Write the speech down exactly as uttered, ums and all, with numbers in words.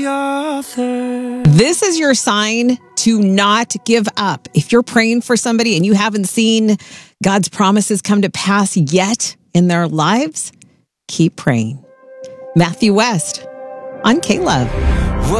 the author. This is your sign to not give up. If you're praying for somebody and you haven't seen God's promises come to pass yet in their lives, keep praying. Matthew West on K-Love.